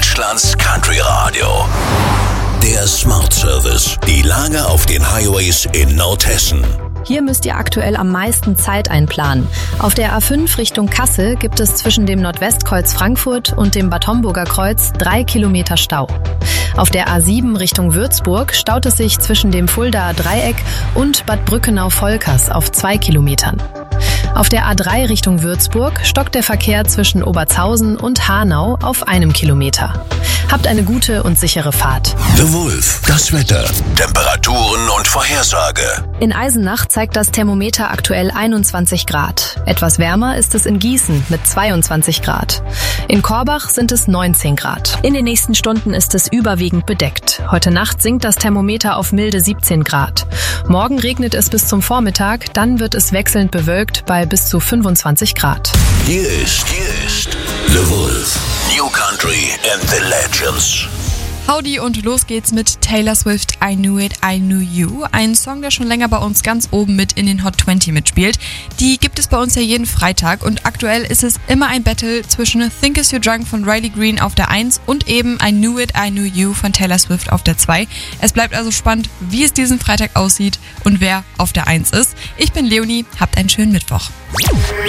Deutschlands Country Radio. Der Smart Service. Die Lage auf den Highways in Nordhessen. Hier müsst ihr aktuell am meisten Zeit einplanen. Auf der A5 Richtung Kassel gibt es zwischen dem Nordwestkreuz Frankfurt und dem Bad Homburger Kreuz 3 Kilometer Stau. Auf der A7 Richtung Würzburg staut es sich zwischen dem Fuldaer Dreieck und Bad Brückenau-Volkers auf 2 Kilometern. Auf der A3 Richtung Würzburg stockt der Verkehr zwischen Obertshausen und Hanau auf 1 Kilometer. Habt eine gute und sichere Fahrt. The Wolf. Das Wetter, Temperaturen und Vorhersage. In Eisenach zeigt das Thermometer aktuell 21 Grad. Etwas wärmer ist es in Gießen mit 22 Grad. In Korbach sind es 19 Grad. In den nächsten Stunden ist es überwiegend bedeckt. Heute Nacht sinkt das Thermometer auf milde 17 Grad. Morgen regnet es bis zum Vormittag, dann wird es wechselnd bewölkt bei bis zu 25 Grad. Hier ist The Wolf. New Country and the Legends. Howdy und los geht's mit Taylor Swift, I Knew It, I Knew You. Ein Song, der schon länger bei uns ganz oben mit in den Hot 20 mitspielt. Die gibt es bei uns ja jeden Freitag und aktuell ist es immer ein Battle zwischen Think Is You Drunk von Riley Green auf der 1 und eben I Knew It, I Knew You von Taylor Swift auf der 2. Es bleibt also spannend, wie es diesen Freitag aussieht und wer auf der 1 ist. Ich bin Leonie, habt einen schönen Mittwoch.